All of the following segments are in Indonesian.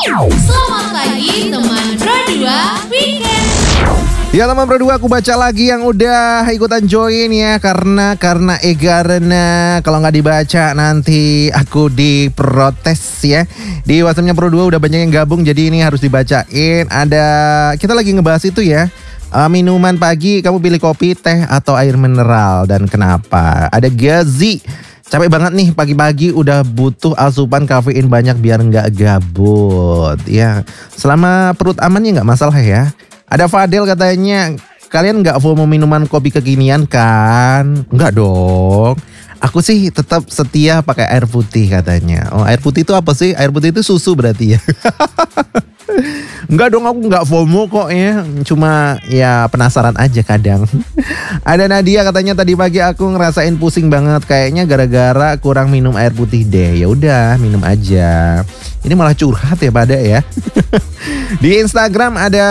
Selamat pagi teman Pro 2 Weekend. Ya teman Pro 2, aku baca lagi yang udah ikutan join ya. Karena kalau nggak dibaca nanti aku diprotes ya. Di WhatsAppnya Pro 2 udah banyak yang gabung, jadi ini harus dibacain. Kita lagi ngebahas itu ya. Minuman pagi, kamu pilih kopi, teh, atau air mineral, dan kenapa? Ada Gazi. Capek banget nih pagi-pagi, udah butuh asupan kafein banyak biar nggak gabut. Ya, selama perut aman ya nggak masalah ya. Ada Fadel katanya, kalian nggak FOMO minuman kopi kekinian kan? Nggak dong. Aku sih tetap setia pakai air putih katanya. Oh, air putih itu apa sih? Air putih itu susu berarti ya. Enggak dong, aku nggak FOMO kok ya. Cuma ya penasaran aja kadang. Ada Nadia katanya, tadi pagi aku ngerasain pusing banget, kayaknya gara-gara kurang minum air putih deh. Ya udah, minum aja. Ini malah curhat ya pada ya. Di Instagram ada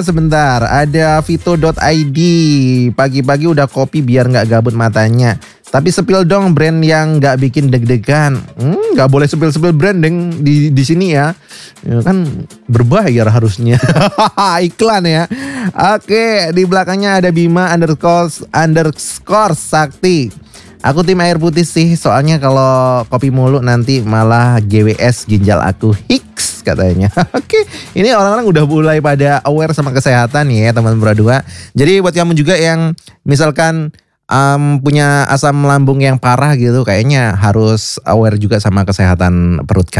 Vito.id. Pagi-pagi udah kopi biar nggak gabut matanya. Tapi sepil dong brand yang nggak bikin deg-degan. Nggak boleh sepil-sepil branding di sini ya. Ya kan berbayar harusnya. Iklan ya. Oke, di belakangnya ada Bima _ Sakti. Aku tim air putih sih, soalnya kalau kopi mulu nanti malah GWS ginjal aku hiks katanya. Oke, ini orang-orang udah mulai pada aware sama kesehatan ya teman Pro 2. Jadi buat kamu juga yang misalkan punya asam lambung yang parah gitu, kayaknya harus aware juga sama kesehatan perut kamu.